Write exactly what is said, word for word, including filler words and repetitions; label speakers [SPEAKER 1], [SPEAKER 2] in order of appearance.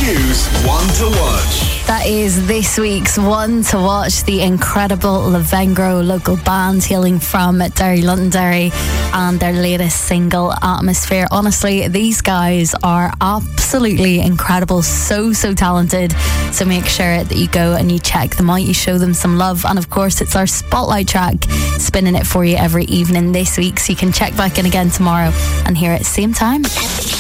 [SPEAKER 1] Q's One to Watch.
[SPEAKER 2] That is this week's One to Watch, the incredible Lavengro local band hailing from Derry, Londonderry, and their latest single, Atmosphere. Honestly, these guys are absolutely incredible, so, so talented. So make sure that you go and you check them out, you show them some love. And of course, it's our spotlight track, spinning it for you every evening this week. So you can check back in again tomorrow and hear it same time.